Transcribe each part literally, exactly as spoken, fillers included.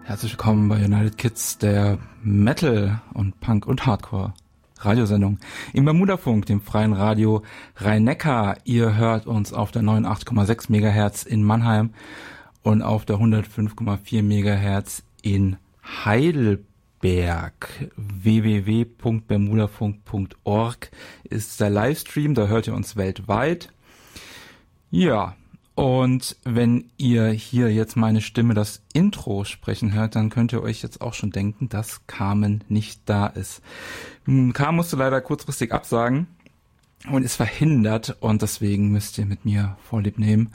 Herzlich willkommen bei United Kids, der Metal und Punk und Hardcore Radiosendung im Bermudafunk, dem freien Radio Rhein-Neckar. Ihr hört uns auf der neunundachtzig Komma sechs Megahertz in Mannheim und auf der hundertfünf Komma vier Megahertz in Heidelberg. w w w punkt bermudafunk punkt org ist der Livestream, da hört ihr uns weltweit. Ja, und wenn ihr hier jetzt meine Stimme das Intro sprechen hört, dann könnt ihr euch jetzt auch schon denken, dass Carmen nicht da ist. Carmen musste leider kurzfristig absagen und ist verhindert und deswegen müsst ihr mit mir Vorlieb nehmen.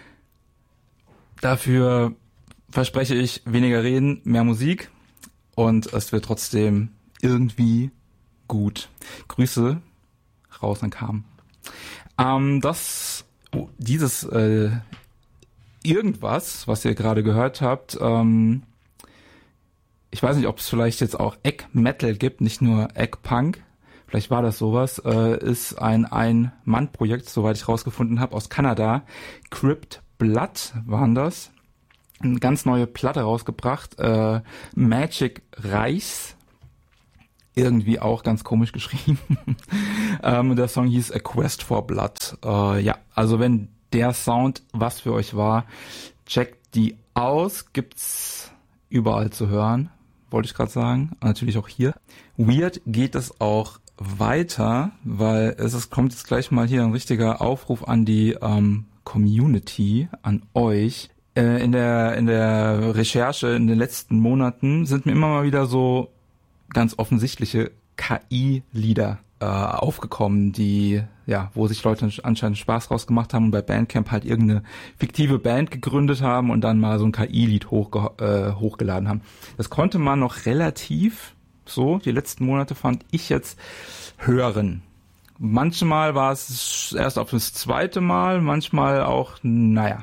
Dafür verspreche ich weniger reden, mehr Musik und es wird trotzdem irgendwie gut. Grüße raus an Carmen. Ähm, das Oh, dieses äh, irgendwas, was ihr gerade gehört habt, ähm, ich weiß nicht, ob es vielleicht jetzt auch Egg-Metal gibt, nicht nur Egg-Punk, vielleicht war das sowas, äh, ist ein Ein-Mann-Projekt, soweit ich rausgefunden habe, aus Kanada. Crypt Blood waren das. Eine ganz neue Platte rausgebracht, äh, Magic Reichs. Irgendwie auch ganz komisch geschrieben. ähm, der Song hieß A Quest for Blood. Äh, ja, also wenn der Sound was für euch war, checkt die aus. Gibt's überall zu hören, wollte ich gerade sagen. Natürlich auch hier. Weird geht es auch weiter, weil es ist, kommt jetzt gleich mal hier ein richtiger Aufruf an die ähm, Community, an euch. Äh, in der in der Recherche in den letzten Monaten sind mir immer mal wieder so ganz offensichtliche K I-Lieder äh, aufgekommen, die, ja, wo sich Leute anscheinend Spaß rausgemacht haben und bei Bandcamp halt irgendeine fiktive Band gegründet haben und dann mal so ein K I-Lied hochge- äh, hochgeladen haben. Das konnte man noch relativ, so, die letzten Monate fand ich jetzt, hören. Manchmal war es erst auf das zweite Mal, manchmal auch, naja.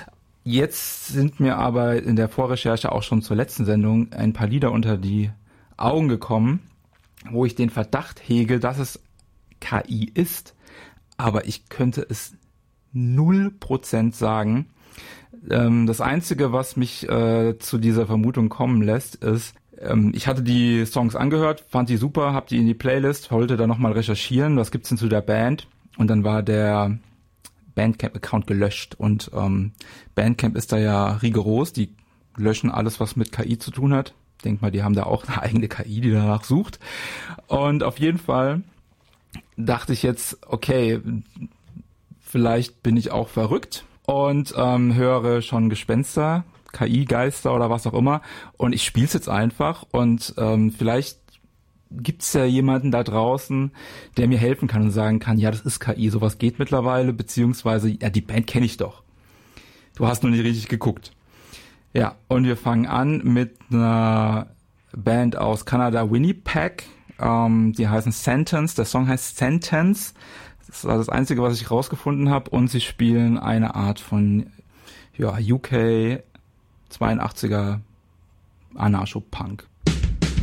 Jetzt sind mir aber in der Vorrecherche auch schon zur letzten Sendung ein paar Lieder unter die Augen gekommen, wo ich den Verdacht hege, dass es K I ist, aber ich könnte es null Prozent sagen. Ähm, das Einzige, was mich äh, zu dieser Vermutung kommen lässt, ist, ähm, ich hatte die Songs angehört, fand die super, hab die in die Playlist, wollte da nochmal recherchieren, was gibt's denn zu der Band, und dann war der Bandcamp-Account gelöscht und ähm, Bandcamp ist da ja rigoros, die löschen alles, was mit K I zu tun hat. Denk mal, die haben da auch eine eigene K I, die danach sucht. Und auf jeden Fall dachte ich jetzt, okay, vielleicht bin ich auch verrückt und ähm, höre schon Gespenster, K I-Geister oder was auch immer. Und ich spiele es jetzt einfach und ähm, vielleicht gibt's ja jemanden da draußen, der mir helfen kann und sagen kann, ja, das ist K I, sowas geht mittlerweile, beziehungsweise, ja, die Band kenne ich doch. Du hast noch nicht richtig geguckt. Ja, und wir fangen an mit einer Band aus Kanada, Winnipeg. Ähm, die heißen Sentence. Der Song heißt Sentence. Das war das Einzige, was ich rausgefunden habe. Und sie spielen eine Art von ja, U K zweiundachtziger Anarcho-Punk.